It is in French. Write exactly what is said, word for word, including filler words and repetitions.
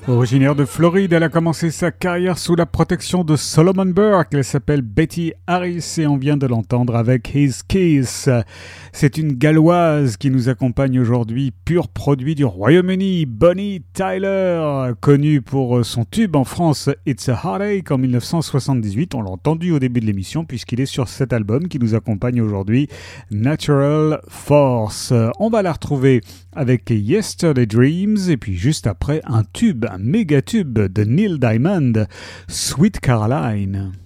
Originaire de Floride, elle a commencé sa carrière sous la protection de Solomon Burke. Elle s'appelle Betty Harris et on vient de l'entendre avec His Kiss. C'est une Galloise qui nous accompagne aujourd'hui, pur produit du Royaume-Uni, Bonnie Tyler, connue pour son tube en France It's a Heartache en dix-neuf cent soixante-dix-huit. On l'a entendu au début de l'émission puisqu'il est sur cet album qui nous accompagne aujourd'hui, Natural Force. On va la retrouver avec Yesterday Dreams et puis juste après un tube, un méga tube de Neil Diamond, Sweet Caroline.